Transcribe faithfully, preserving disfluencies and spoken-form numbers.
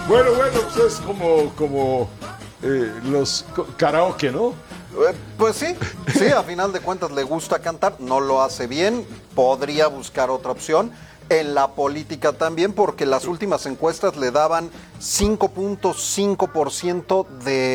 Bueno, bueno, pues es como, como eh, los karaoke, ¿no? Eh, pues sí, sí, a final de cuentas le gusta cantar, no lo hace bien, podría buscar otra opción. En la política también, porque las últimas encuestas le daban cinco punto cinco por ciento de